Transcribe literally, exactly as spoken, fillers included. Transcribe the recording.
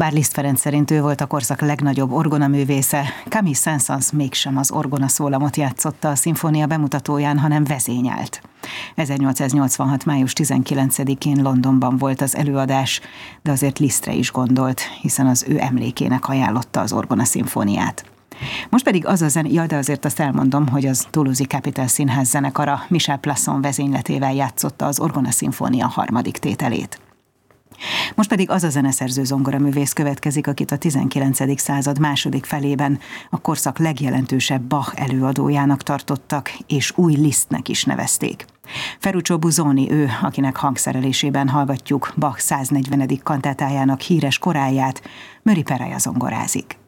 Bár Liszt Ferenc szerint ő volt a korszak legnagyobb orgonaművésze, Camille Saint-Saëns mégsem az orgona szólamot játszotta a szimfónia bemutatóján, hanem vezényelt. ezernyolcszáznyolcvanhat. május tizenkilencedikén Londonban volt az előadás, de azért Lisztre is gondolt, hiszen az ő emlékének ajánlotta az orgona szimfóniát. Most pedig az a zene, ja, de azért azt elmondom, hogy az Toulouse-i Capitol Színház zenekara Michel Plasson vezényletével játszotta az orgona szimfónia harmadik tételét. Most pedig az a zeneszerző zongoraművész következik, akit a tizenkilencedik század második felében a korszak legjelentősebb Bach előadójának tartottak, és új Lisztnek is nevezték. Ferruccio Busoni ő, akinek hangszerelésében hallgatjuk Bach száznegyvenedik kantátájának híres koráját, Murray Peraja zongorázik.